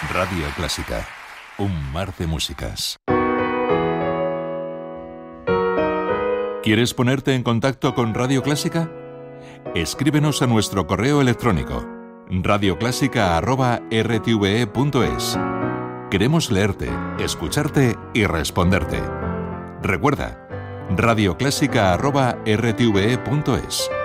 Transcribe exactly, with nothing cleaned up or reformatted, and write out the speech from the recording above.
Radio Clásica, un mar de músicas. ¿Quieres ponerte en contacto con Radio Clásica? Escríbenos a nuestro correo electrónico radioclásica arroba r t v e punto es. Queremos leerte, escucharte y responderte. Recuerda, radioclásica arroba r t v e punto es.